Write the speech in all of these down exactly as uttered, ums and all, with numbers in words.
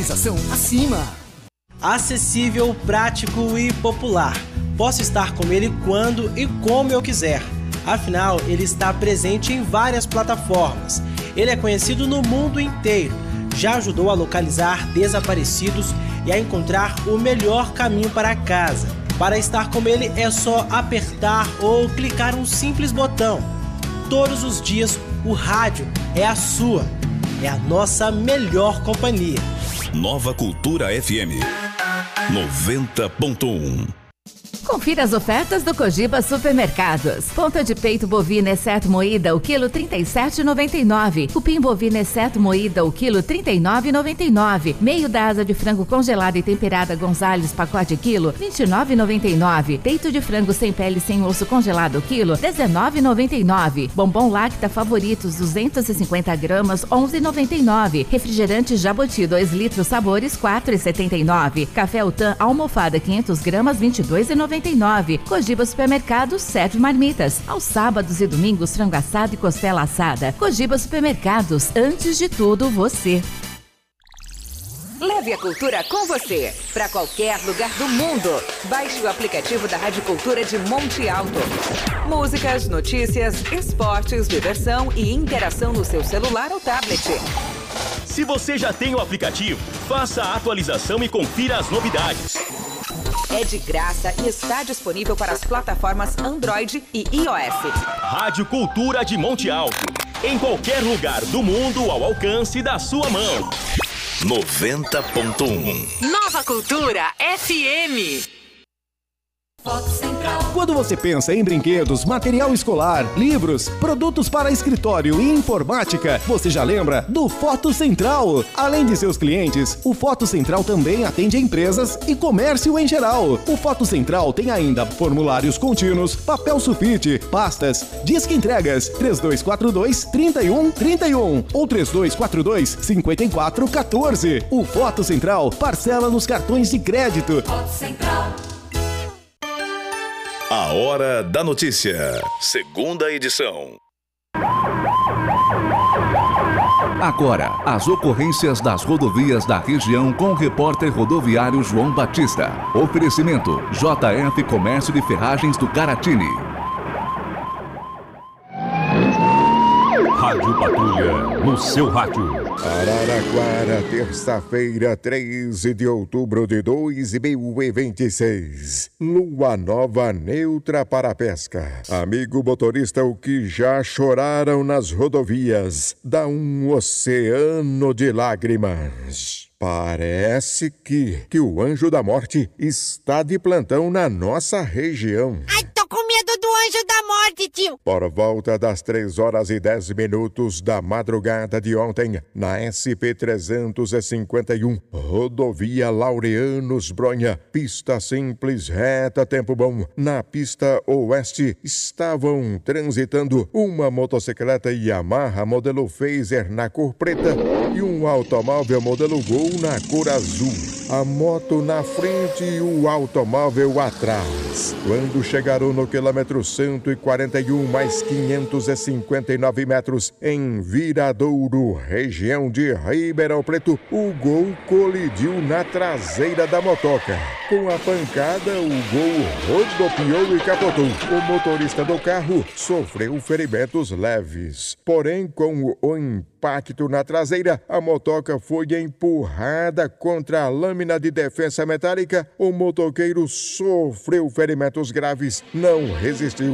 Atualização acima. Acessível, prático e popular. Posso estar com ele quando e como eu quiser. Afinal, ele está presente em várias plataformas. Ele é conhecido no mundo inteiro. Já ajudou a localizar desaparecidos e a encontrar o melhor caminho para casa. Para estar com ele é só apertar ou clicar um simples botão. Todos os dias, o rádio é a sua. É a nossa melhor companhia. Nova Cultura F M noventa ponto um. Confira as ofertas do Cogiba Supermercados. Ponta de peito bovino exceto moída, o quilo trinta e sete reais e noventa e nove centavos. Cupim bovino exceto moída, o quilo trinta e nove reais e noventa e nove centavos. Meio da asa de frango congelada e temperada Gonzales, pacote quilo, vinte e nove reais e noventa e nove centavos. Peito de frango sem pele e sem osso congelado, quilo, dezenove reais e noventa e nove centavos. Bombom Lacta Favoritos, duzentos e cinquenta gramas, onze reais e noventa e nove centavos. Refrigerante Jaboti, dois litros sabores, quatro reais e setenta e nove centavos. Café Utan Almofada, quinhentas gramas, vinte e dois reais e noventa e nove centavos. Cogiba Supermercados, sete marmitas. Aos sábados e domingos, frango assado e costela assada. Cogiba Supermercados, antes de tudo, você. Leve a cultura com você, para qualquer lugar do mundo. Baixe o aplicativo da Rádio Cultura de Monte Alto. Músicas, notícias, esportes, diversão e interação no seu celular ou tablet. Se você já tem o aplicativo, faça a atualização e confira as novidades. É de graça e está disponível para as plataformas Android e iOS. Rádio Cultura de Monte Alto. Em qualquer lugar do mundo ao alcance da sua mão. noventa ponto um. Nova Cultura F M. Foto Central. Quando você pensa em brinquedos, material escolar, livros, produtos para escritório e informática, você já lembra do Foto Central. Além de seus clientes, o Foto Central também atende empresas e comércio em geral. O Foto Central tem ainda formulários contínuos, papel sulfite, pastas, disque entregas três dois quatro dois, três um três um ou três dois quatro dois, cinco quatro um quatro. O Foto Central parcela nos cartões de crédito. Foto Central. A Hora da Notícia, segunda edição. Agora, as ocorrências das rodovias da região com o repórter rodoviário João Batista. Oferecimento J F Comércio de Ferragens do Caratini. Rádio Patrulha, no seu rádio. Araraquara, terça-feira, treze de outubro de dois mil e vinte e seis. Lua nova neutra para a pesca. Amigo motorista, o que já choraram nas rodovias dá um oceano de lágrimas. Parece que, que o anjo da morte está de plantão na nossa região. Ai, tô com medo do anjo da morte, tio. Por volta das três horas e dez minutos da madrugada de ontem, na S P trezentos e cinquenta e um, rodovia Laureanos Bronha, pista simples, reta, tempo bom. Na pista oeste estavam transitando uma motocicleta Yamaha modelo Phaser na cor preta e um automóvel modelo Gol na cor azul. A moto na frente e o automóvel atrás. Quando chegaram no quilômetro cento e quarenta e um mais quinhentos e cinquenta e nove metros em Viradouro, região de Ribeirão Preto, o Gol colidiu na traseira da motoca. Com a pancada, o Gol rodopiou e capotou. O motorista do carro sofreu ferimentos leves. Porém, com o impacto na traseira, a motoca foi empurrada contra a lâmina de defensa metálica. O motoqueiro sofreu ferimentos graves, não resistiu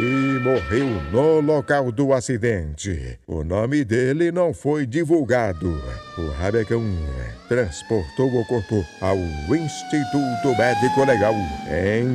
e morreu no local do acidente. O nome dele não foi divulgado. O rabecão transportou o corpo ao Instituto Médico Legal em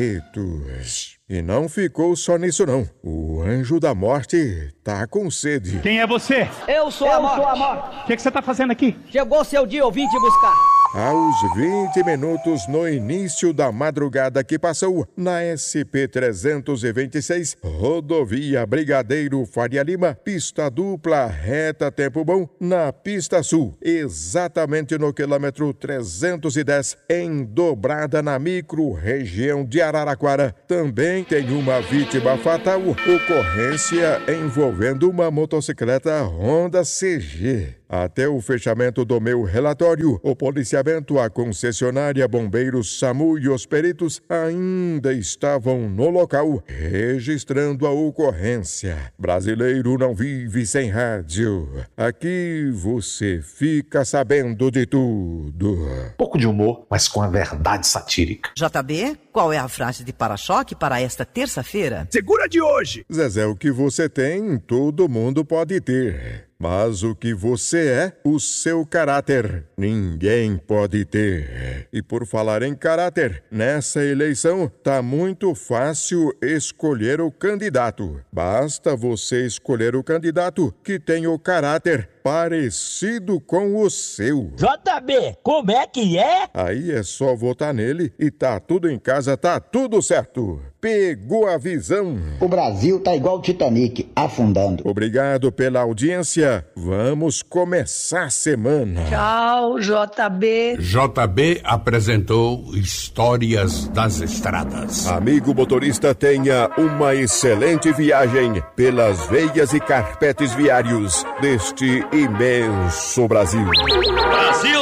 Barretos. E não ficou só nisso não. O anjo da morte tá com sede. Quem é você? Eu sou Eu a morte. Sou a morte. O que, que você tá fazendo aqui? Chegou seu dia, eu vim te buscar. Aos vinte minutos no início da madrugada que passou, na S P trezentos e vinte e seis, rodovia Brigadeiro Faria Lima, pista dupla, reta, tempo bom, na pista sul, exatamente no quilômetro trezentos e dez, em dobrada na micro-região de Araraquara. Também tem uma vítima fatal, ocorrência envolvendo uma motocicleta Honda C G. Até o fechamento do meu relatório, o policiamento, a concessionária, bombeiros, SAMU e os peritos ainda estavam no local registrando a ocorrência. Brasileiro não vive sem rádio. Aqui você fica sabendo de tudo. Pouco de humor, mas com a verdade satírica. J B, qual é a frase de para-choque para esta terça-feira? Segura de hoje! Zezé, o que você tem, todo mundo pode ter. Mas o que você é, o seu caráter, ninguém pode ter. E por falar em caráter, nessa eleição tá muito fácil escolher o candidato. Basta você escolher o candidato que tem o caráter parecido com o seu. J B, como é que é? Aí é só votar nele e tá tudo em casa, tá tudo certo. Pegou a visão. O Brasil tá igual o Titanic, afundando. Obrigado pela audiência. Vamos começar a semana. Tchau, J B. J B apresentou Histórias das Estradas. Amigo motorista, tenha uma excelente viagem pelas veias e carpetes viários deste imenso Brasil. Brasil!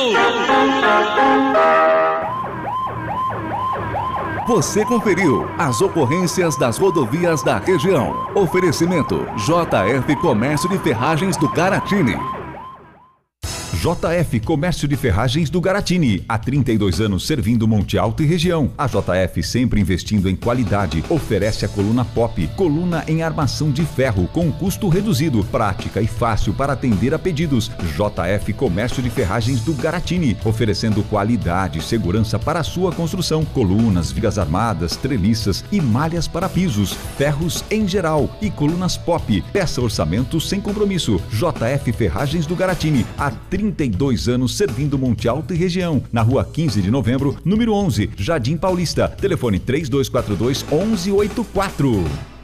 Você conferiu as ocorrências das rodovias da região. Oferecimento J F Comércio de Ferragens do Garatini. J F Comércio de Ferragens do Garatini, há trinta e dois anos servindo Monte Alto e região. A J F, sempre investindo em qualidade, oferece a coluna Pop, coluna em armação de ferro com custo reduzido, prática e fácil para atender a pedidos. J F Comércio de Ferragens do Garatini, oferecendo qualidade e segurança para a sua construção, colunas, vigas armadas, treliças e malhas para pisos, ferros em geral e colunas Pop. Peça orçamento sem compromisso. J F Ferragens do Garatini, há trinta e dois anos servindo Monte Alto e região, na rua quinze de novembro, número onze, Jardim Paulista. Telefone três dois quatro dois, onze oitenta e quatro.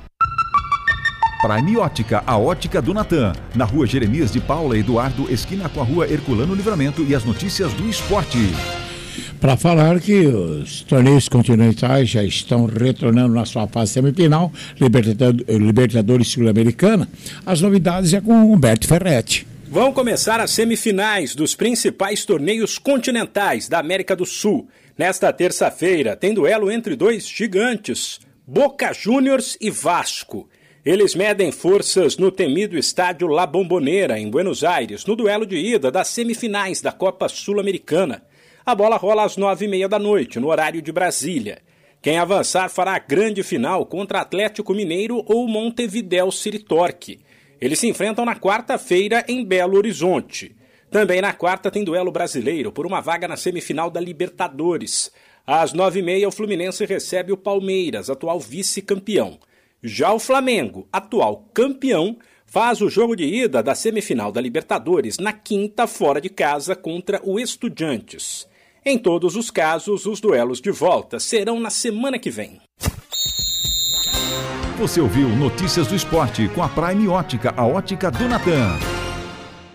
Prime Ótica, a ótica do Natan, na rua Jeremias de Paula Eduardo, esquina com a rua Herculano Livramento, e as notícias do esporte. Para falar que os torneios continentais já estão retornando na sua fase semifinal, Libertadores Sul-Americana, as novidades é com Humberto Ferretti. Vão começar as semifinais dos principais torneios continentais da América do Sul. Nesta terça-feira, tem duelo entre dois gigantes, Boca Juniors e Vasco. Eles medem forças no temido estádio La Bombonera, em Buenos Aires, no duelo de ida das semifinais da Copa Sul-Americana. A bola rola às nove e meia da noite, no horário de Brasília. Quem avançar fará a grande final contra Atlético Mineiro ou Montevidéu City Torque. Eles se enfrentam na quarta-feira em Belo Horizonte. Também na quarta tem duelo brasileiro por uma vaga na semifinal da Libertadores. Às nove e meia o Fluminense recebe o Palmeiras, atual vice-campeão. Já o Flamengo, atual campeão, faz o jogo de ida da semifinal da Libertadores na quinta fora de casa contra o Estudiantes. Em todos os casos, os duelos de volta serão na semana que vem. Você ouviu Notícias do Esporte com a Prime Ótica, a ótica do Natan.